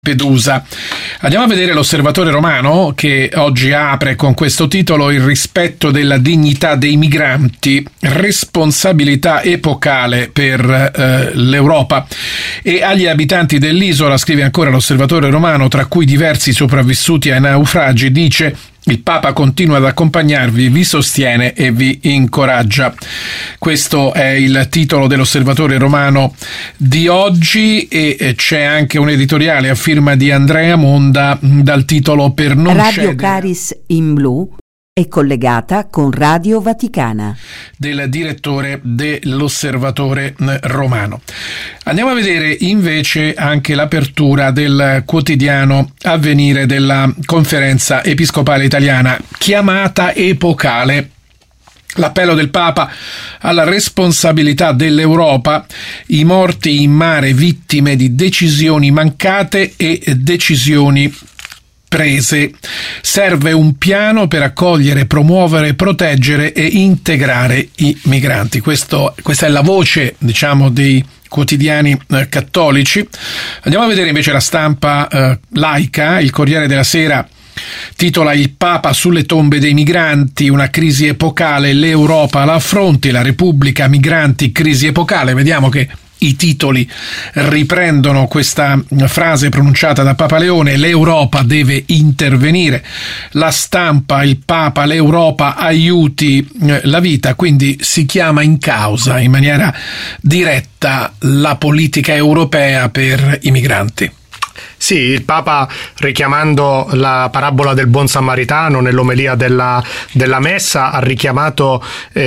Lampedusa. Andiamo a vedere l'Osservatore Romano, che oggi apre con questo titolo: il rispetto della dignità dei migranti, responsabilità epocale per l'Europa. E agli abitanti dell'isola, scrive ancora l'Osservatore Romano, tra cui diversi sopravvissuti ai naufragi, dice: il Papa continua ad accompagnarvi, vi sostiene e vi incoraggia. Questo è il titolo dell'Osservatore Romano di oggi, e c'è anche un editoriale a firma di Andrea Monda dal titolo Per non Radio cedere. Caris in blu è collegata con Radio Vaticana, Del direttore dell'Osservatore Romano. Andiamo a vedere invece anche l'apertura del quotidiano Avvenire della Conferenza Episcopale Italiana, chiamata epocale. L'appello del Papa alla responsabilità dell'Europa, i morti in mare vittime di decisioni mancate e decisioni prese. Serve un piano per accogliere, promuovere, proteggere e integrare i migranti. Questa è la voce, dei quotidiani cattolici. Andiamo a vedere invece la stampa laica. Il Corriere della Sera titola: il Papa sulle tombe dei migranti, una crisi epocale, l'Europa la affronti, la Repubblica, migranti, crisi epocale. Vediamo che i titoli riprendono questa frase pronunciata da Papa Leone: l'Europa deve intervenire. La Stampa: il Papa, l'Europa aiuti la vita. Quindi si chiama in causa in maniera diretta la politica europea per i migranti. Sì, il Papa, richiamando la parabola del buon samaritano nell'omelia della messa, ha richiamato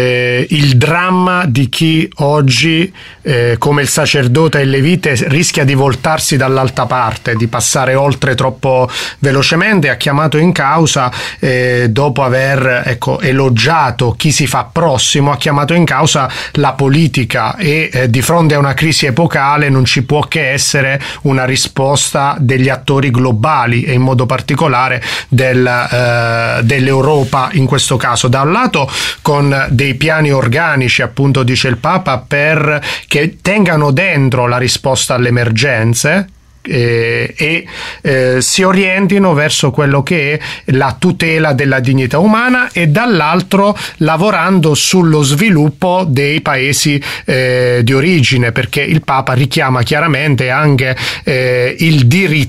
il dramma di chi oggi, come il sacerdote e il levite, rischia di voltarsi dall'altra parte, di passare oltre troppo velocemente. Ha chiamato in causa, dopo aver elogiato chi si fa prossimo, ha chiamato in causa la politica, e di fronte a una crisi epocale non ci può che essere una risposta degli attori globali, e in modo particolare dell'Europa in questo caso, da un lato con dei piani organici, appunto dice il Papa, per che tengano dentro la risposta alle emergenze e si orientino verso quello che è la tutela della dignità umana, e dall'altro lavorando sullo sviluppo dei paesi di origine, perché il Papa richiama chiaramente anche il diritto,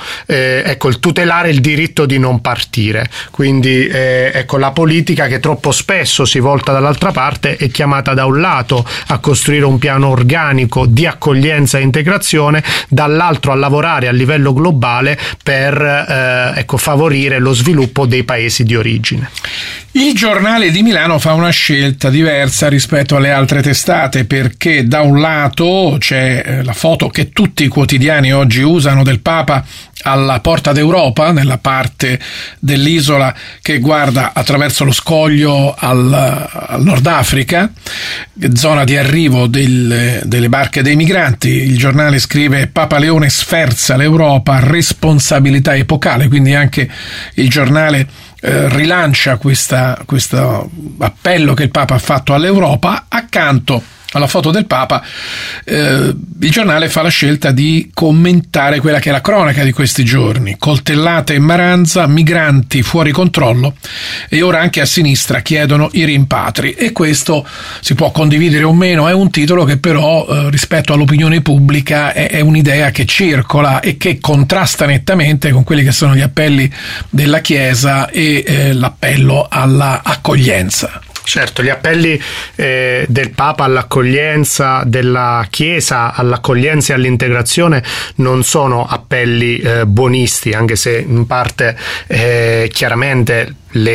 il tutelare il diritto di non partire. Quindi la politica, che troppo spesso si volta dall'altra parte, è chiamata da un lato a costruire un piano organico di accoglienza e integrazione, dall'altro a lavorare a livello globale per favorire lo sviluppo dei paesi di origine. Il Giornale di Milano fa una scelta diversa rispetto alle altre testate, perché da un lato c'è la foto che tutti i quotidiani oggi usano del Papa alla Porta d'Europa, nella parte dell'isola che guarda attraverso lo scoglio al Nord Africa, zona di arrivo delle barche dei migranti. Il giornale scrive: Papa Leone sferza l'Europa, responsabilità epocale. Quindi anche il giornale rilancia questo appello che il Papa ha fatto all'Europa. Accanto alla foto del Papa, il giornale fa la scelta di commentare quella che è la cronaca di questi giorni: coltellate in Maranza, migranti fuori controllo, e ora anche a sinistra chiedono i rimpatri. E questo si può condividere o meno, è un titolo che però rispetto all'opinione pubblica è un'idea che circola e che contrasta nettamente con quelli che sono gli appelli della Chiesa e l'appello alla accoglienza. Certo, gli appelli del Papa all'accoglienza, della Chiesa all'accoglienza e all'integrazione non sono appelli buonisti, anche se in parte chiaramente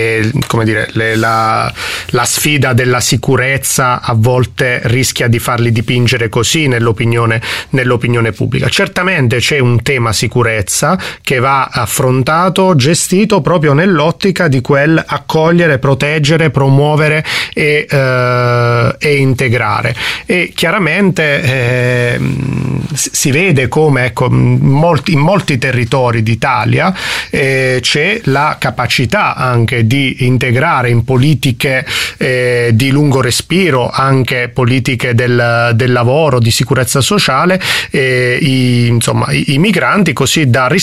la sfida della sicurezza a volte rischia di farli dipingere così nell'opinione pubblica. Certamente c'è un tema sicurezza che va affrontato, gestito proprio nell'ottica di quel accogliere, proteggere, promuovere e integrare. E chiaramente si vede come in molti territori d'Italia c'è la capacità anche anche di integrare in politiche di lungo respiro, anche politiche del lavoro, di sicurezza sociale, i migranti, così da